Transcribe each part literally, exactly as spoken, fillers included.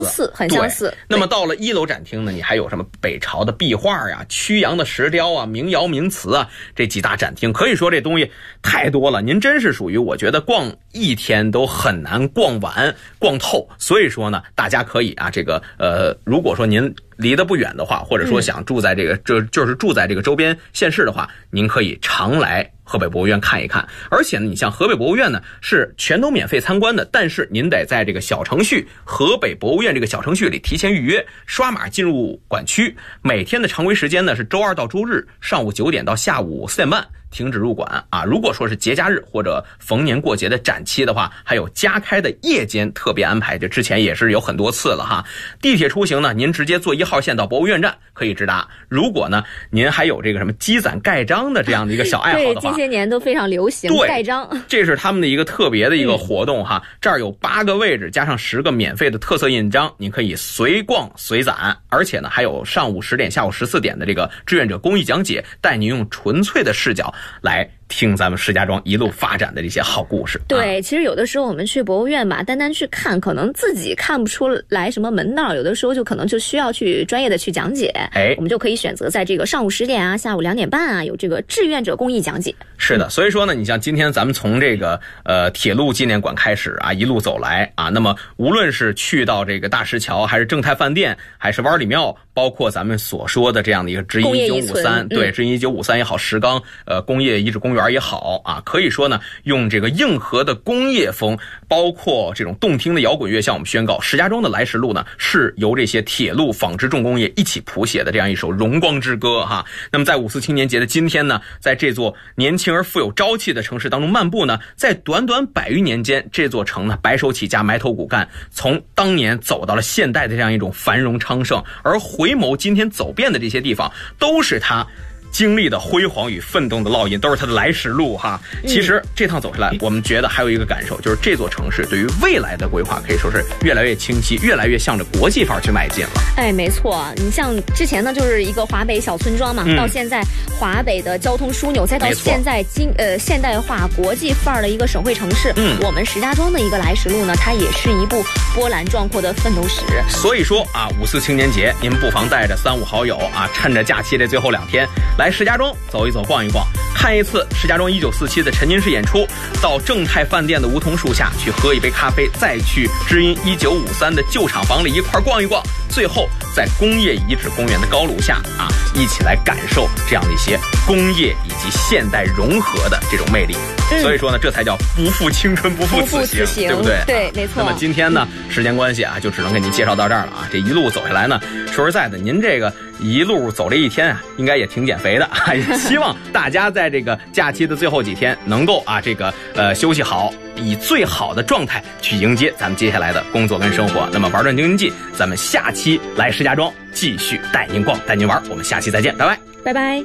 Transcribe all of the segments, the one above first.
似，很相似。 那么到了一楼展厅呢，你还有什么北朝的壁画啊、曲阳的石雕啊、名窑名瓷啊，这几大展厅可以说这东西太多了，您真是属于我觉得逛一天都很难逛完、逛透。所以说呢，大家可以啊，这个呃，如果说您离得不远的话，或者说想住在这个这、嗯、就是住在这个周边县市的话，您可以常来河北博物院看一看。而且呢，你像河北博物院呢是全都免费参观的，但是您得在这个小程序河北博物院这个小程序里提前预约，刷码进入馆区。每天的常规时间呢是周二到周日上午九点到下午四点半。停止入馆啊！如果说是节假日或者逢年过节的展期的话，还有加开的夜间特别安排，这之前也是有很多次了哈。地铁出行呢，您直接坐一号线到博物院站可以直达。如果呢，您还有这个什么积攒盖章的这样的一个小爱好的话， 对，近些年都非常流行盖章， 这是他们的一个特别的一个活动哈。嗯、这儿有八个位置加上十个免费的特色印章，你可以随逛随攒。而且呢，还有上午十点、下午十四点的这个志愿者公益讲解，带您用纯粹的视角来听咱们石家庄一路发展的这些好故事。 对、 啊、 其实有的时候我们去博物院吧，单单去看可能自己看不出来什么门道，有的时候就可能就需要去专业的去讲解。 哎， 我们就可以选择在这个上午十点啊、下午两点半啊有这个志愿者公益讲解。 是的，所以说呢，你像今天咱们从这个呃铁路纪念馆开始啊，一路走来啊，那么无论是去到这个大石桥，还是正泰饭店，还是湾里庙，包括咱们所说的这样的一个知音一九五三，对，知音一九五三也好，石冈呃工业遗址公园也好啊，可以说呢，用这个硬核的工业风，包括这种动听的摇滚乐，向我们宣告，石家庄的来时路呢，是由这些铁路、纺织重工业一起谱写的这样一首荣光之歌哈。那么在五四青年节的今天呢，在这座年轻而富有朝气的城市当中漫步呢，在短短百余年间，这座城呢白手起家、埋头苦干，从当年走到了现代的这样一种繁荣昌盛，而回眸今天走遍的这些地方，都是它经历的辉煌与奋斗的烙印，都是它的来时路哈。其实这趟走下来，我们觉得还有一个感受，就是这座城市对于未来的规划可以说是越来越清晰，越来越向着国际范儿去迈进了。 哎，没错，你像之前呢就是一个华北小村庄嘛，嗯、到现在华北的交通枢纽，再到现在今呃现代化国际范儿的一个省会城市，嗯，我们石家庄的一个来时路呢，它也是一部波澜壮阔的奋斗史。 所以说啊，五四青年节，您不妨带着三五好友啊，趁着假期的最后两天，来石家庄走一走、逛一逛，看一次石家庄一九四七的沉浸式演出，到正泰饭店的梧桐树下去喝一杯咖啡，再去知音一九五三的旧厂房里一块逛一逛，最后在工业遗址公园的高炉下啊，一起来感受这样的一些工业以及现代融合的这种魅力。嗯、所以说呢，这才叫不负青春不负此行，对不对？ 对，没错。 那么今天呢，时间关系啊，就只能给您介绍到这儿了啊。这一路走下来呢，说实在的，您这个一路走这一天啊，应该也挺减肥的啊。也希望大家在这个假期的最后几天，能够啊这个呃休息好，以最好的状态去迎接咱们接下来的工作跟生活。那么玩转京津冀，咱们下期来石家庄继续带您逛、带您玩。我们下期再见，拜拜， 拜拜。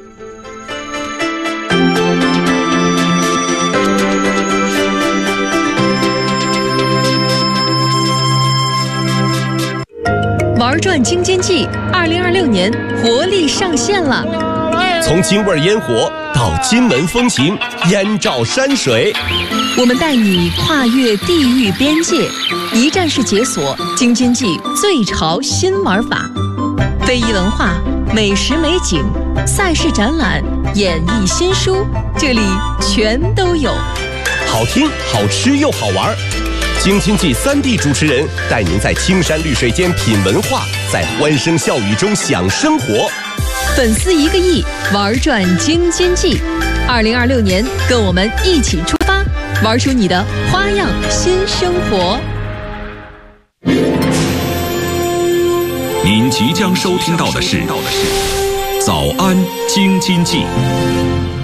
玩转京津冀二零二六年活力上线了， 从京味烟火到金门风情，燕赵山水， 我们带你跨越地域边界，一站式解锁京津冀最潮新玩法，非遗文化、美食美景、赛事展览、演艺新书，这里全都有。 好听、好吃又好玩。京津冀三地主持人带您在青山绿水间品文化，在欢声笑语中享生活。 粉丝一个亿，玩转京津冀。二零二六年，跟我们一起出发，玩出你的花样新生活。 您即将收听到的是《早安京津冀》。